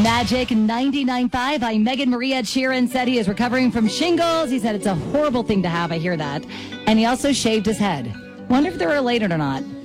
Magic 99.5. I'm Megan Marie. Ed Sheeran said he is recovering from shingles. He said it's a horrible thing to have. I hear that. And he also shaved his head. Wonder if they're related or not.